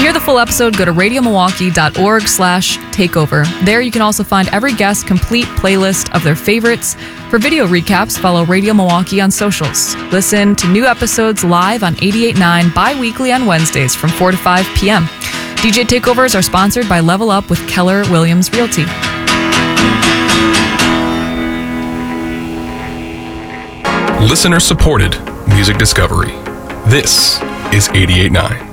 hear the full episode, go to radiomilwaukee.org/takeover. There you can also find every guest's complete playlist of their favorites. For video recaps, follow Radio Milwaukee on socials. Listen to new episodes live on 88.9 bi-weekly on Wednesdays from 4 to 5 p.m. DJ Takeovers are sponsored by Level Up with Keller Williams Realty. Listener supported music discovery. This is 88.9.